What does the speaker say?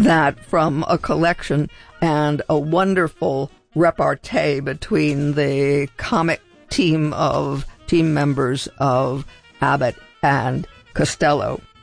that from a collection and a wonderful repartee between the comic team members of Abbott and Costello.